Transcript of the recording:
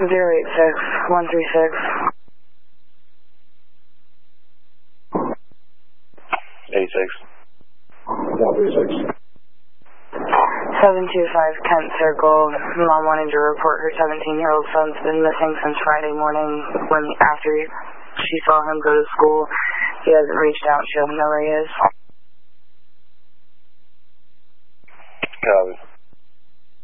086-136. 86. 136. 725 Kent Circle. Mom wanted to report her 17-year-old son's been missing since Friday morning after she saw him go to school. He hasn't reached out. She doesn't know where he is.